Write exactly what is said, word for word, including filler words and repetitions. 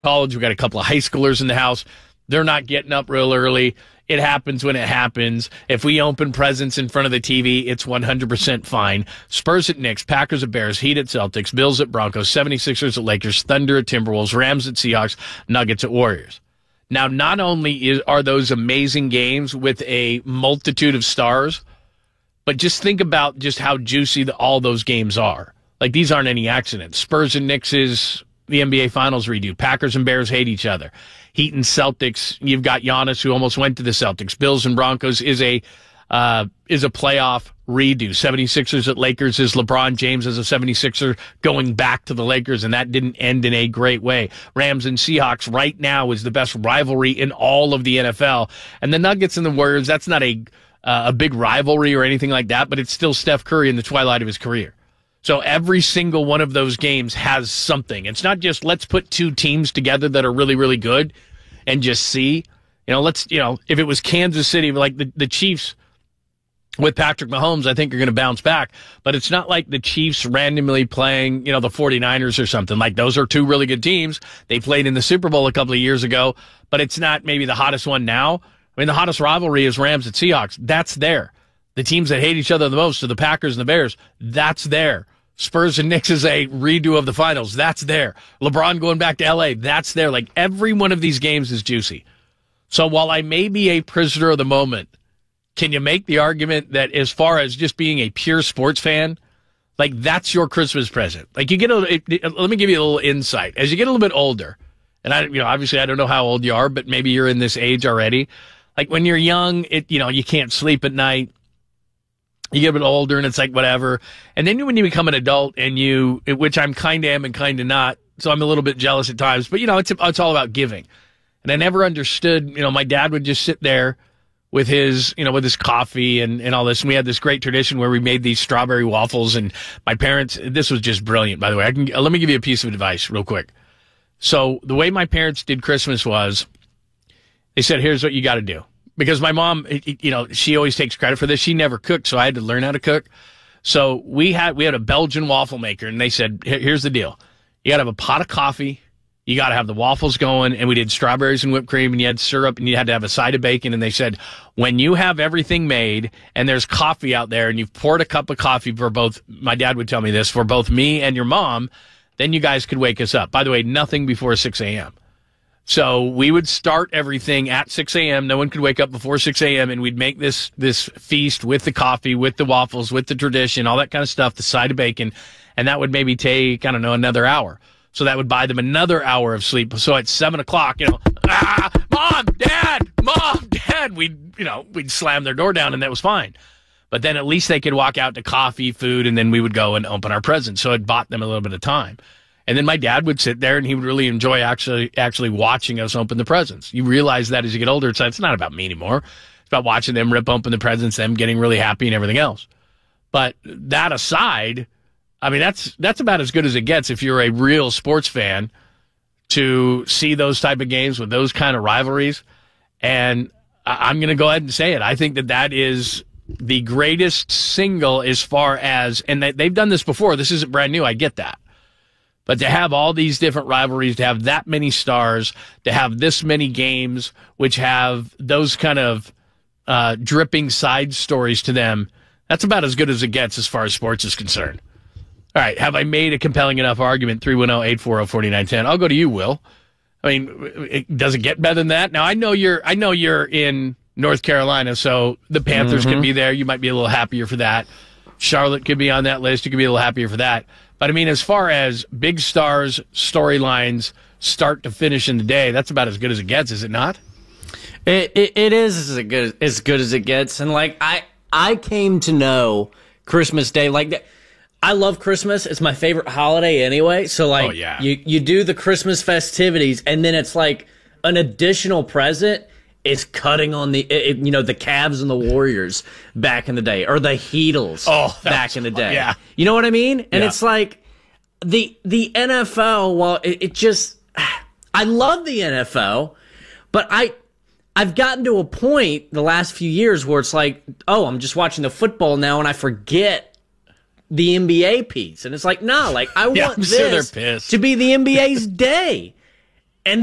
college. We got a couple of high schoolers in the house. They're not getting up real early. It happens when it happens. If we open presents in front of the T V, it's one hundred percent fine. Spurs at Knicks, Packers at Bears, Heat at Celtics, Bills at Broncos, seventy-sixers at Lakers, Thunder at Timberwolves, Rams at Seahawks, Nuggets at Warriors. Now, not only is, are those amazing games with a multitude of stars, but just think about just how juicy the, all those games are. Like, these aren't any accidents. Spurs and Knicks is the N B A Finals redo. Packers and Bears hate each other. Heat and Celtics, you've got Giannis, who almost went to the Celtics. Bills and Broncos is a uh, is a playoff redo. seventy-sixers at Lakers is LeBron James as a seventy-sixer going back to the Lakers, and that didn't end in a great way. Rams and Seahawks right now is the best rivalry in all of the N F L. And the Nuggets and the Warriors, that's not a uh, a big rivalry or anything like that, but it's still Steph Curry in the twilight of his career. So every single one of those games has something. It's not just let's put two teams together that are really, really good and just see. You know, let's, you know, if it was Kansas City, like the, the Chiefs with Patrick Mahomes, I think are going to bounce back. But it's not like the Chiefs randomly playing, you know, the forty-niners or something. Like, those are two really good teams. They played in the Super Bowl a couple of years ago, but it's not maybe the hottest one now. I mean, the hottest rivalry is Rams and Seahawks. That's there. The teams that hate each other the most are the Packers and the Bears. That's there. Spurs and Knicks is a redo of the finals. That's there. LeBron going back to L A. That's there. Like, every one of these games is juicy. So while I may be a prisoner of the moment, can you make the argument that as far as just being a pure sports fan, like, that's your Christmas present? Like, you get a, it, it, let me give you a little insight. As you get a little bit older, and I, you know, obviously I don't know how old you are, but maybe you're in this age already. Like, when you're young, it, you know, you can't sleep at night. You get a bit older, and it's like, whatever. And then when you become an adult, and you, which I'm kind of am and kind of not, so I'm a little bit jealous at times, but, you know, it's it's all about giving. And I never understood, you know, my dad would just sit there with his, you know, with his coffee and, and all this. And we had this great tradition where we made these strawberry waffles, and my parents, this was just brilliant, by the way. I can, let me give you a piece of advice real quick. So the way my parents did Christmas was, they said, here's what you got to do. Because my mom, you know, she always takes credit for this. She never cooked, so I had to learn how to cook. So we had we had a Belgian waffle maker, and they said, here's the deal. You got to have a pot of coffee. You got to have the waffles going, and we did strawberries and whipped cream, and you had syrup, and you had to have a side of bacon. And they said, when you have everything made and there's coffee out there and you've poured a cup of coffee for both, my dad would tell me this, for both me and your mom, then you guys could wake us up. By the way, nothing before six a.m. So we would start everything at six a.m. No one could wake up before six a.m. and we'd make this this feast with the coffee, with the waffles, with the tradition, all that kind of stuff, the side of bacon, and that would maybe take, I don't know, another hour. So that would buy them another hour of sleep. So at seven o'clock, you know, ah, mom, dad, mom, dad, we'd, you know, we'd slam their door down, and that was fine. But then at least they could walk out to coffee, food, and then we would go and open our presents. So it bought them a little bit of time. And then my dad would sit there, and he would really enjoy actually actually watching us open the presents. You realize that as you get older, it's, it's not about me anymore. It's about watching them rip open the presents, them getting really happy and everything else. But that aside, I mean, that's that's about as good as it gets if you're a real sports fan to see those type of games with those kind of rivalries. And I'm going to go ahead and say it. I think that that is the greatest single as far as, and they, they've done this before. This isn't brand new. I get that. But to have all these different rivalries, to have that many stars, to have this many games, which have those kind of uh, dripping side stories to them, that's about as good as it gets as far as sports is concerned. All right, have I made a compelling enough argument? three one zero, eight four zero, four nine one zero. I'll go to you, Will. I mean, it, does it get better than that? Now, I know you're I know you're in North Carolina, so the Panthers mm-hmm. can be there. You might be a little happier for that. Charlotte could be on that list. You could be a little happier for that. But, I mean, as far as big stars, storylines, start to finish in the day, that's about as good as it gets, is it not? It it, it is as good, as good as it gets. And, like, I, I came to know Christmas Day. Like, I love Christmas. It's my favorite holiday anyway. So, like, oh, yeah. you, you do the Christmas festivities, and then it's like an additional present is cutting on the, it, you know, the Cavs and the Warriors back in the day, or the Heatles oh, back in the day. Yeah. You know what I mean? And yeah. it's like the the N F L, well, it, it just, I love the N F L, but I, I've gotten to a point the last few years where it's like, oh, I'm just watching the football now and I forget the N B A piece. And it's like, no, like, I yeah, want I'm this sure they're pissed. to be the N B A's day.